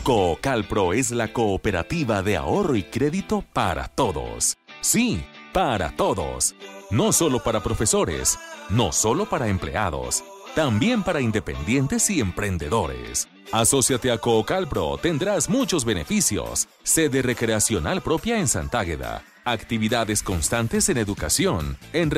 Coocalpro es la cooperativa de ahorro y crédito para todos. Sí, para todos. No solo para profesores, no solo para empleados, también para independientes y emprendedores. Asóciate a Coocalpro, tendrás muchos beneficios. Sede recreacional propia en Sant'Águeda. Actividades constantes en educación, en